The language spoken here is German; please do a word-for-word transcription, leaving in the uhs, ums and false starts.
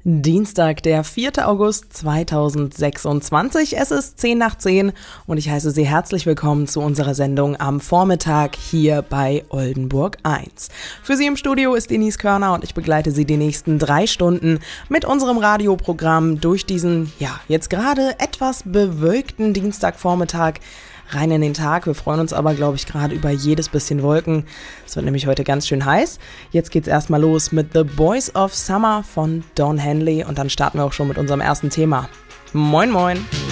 Dienstag, der vierte August zweitausendsechsundzwanzig. Es ist zehn nach zehn und ich heiße Sie herzlich willkommen zu unserer Sendung am Vormittag hier bei Oldenburg eins. Für Sie im Studio ist Denise Körner und ich begleite Sie die nächsten drei Stunden mit unserem Radioprogramm durch diesen, ja, jetzt gerade etwas bewölkten Dienstagvormittag rein in den Tag. Wir freuen uns aber, glaube ich, gerade über jedes bisschen Wolken. Es wird nämlich heute ganz schön heiß. Jetzt geht's erstmal los mit The Boys of Summer von Don Henley und dann starten wir auch schon mit unserem ersten Thema. Moin, moin!